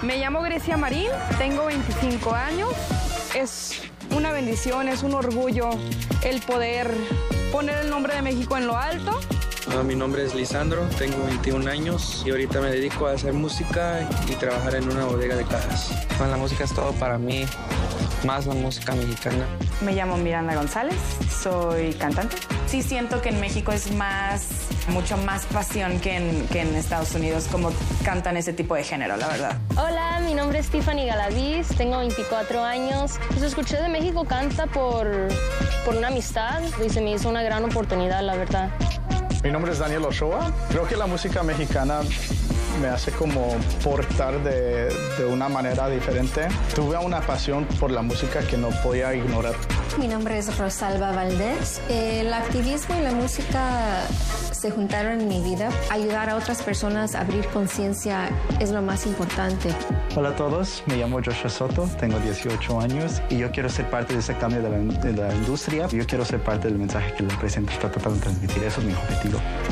Me llamo Grecia Marín, tengo 25 años. Es una bendición, es un orgullo el poder poner el nombre de México en lo alto. Mi nombre es Lisandro, tengo 21 años y ahorita me dedico a hacer música y trabajar en una bodega de cajas. Bueno, la música es todo para mí, más la música mexicana. Me llamo Miranda González, soy cantante. Sí siento que en México es mucho más pasión que en Estados Unidos, como cantan ese tipo de género, la verdad. Hola, mi nombre es Tiffany Galaviz, tengo 24 años. Pues escuché de México Canta por una amistad y se me hizo una gran oportunidad, la verdad. Mi nombre es Daniel Ochoa. Creo que la música mexicana me hace como portar de una manera diferente. Tuve una pasión por la música que no podía ignorar. Mi nombre es Rosalba Valdés. El activismo y la música se juntaron en mi vida. Ayudar a otras personas a abrir conciencia es lo más importante. Hola a todos, me llamo Joshua Soto, tengo 18 años y yo quiero ser parte de ese cambio de la industria. Yo quiero ser parte del mensaje que la empresa está tratando de transmitir. Eso es mi objetivo.